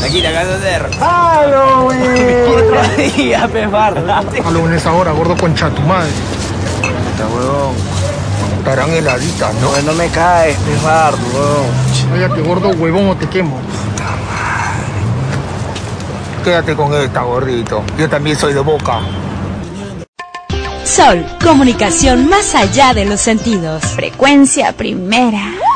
aquí te acabas de hacer. ¡Halloween! Otro día, pefardo. Halloween es ahora, gordo, concha tu madre. Puta, huevón. Estarán heladitas, ¿no? No me caes, pefardo, huevón. Cállate, gordo, huevón, o te quemo. Quédate con esta, gordito. Yo también soy de Boca. Sol, comunicación más allá de los sentidos. Frecuencia primera.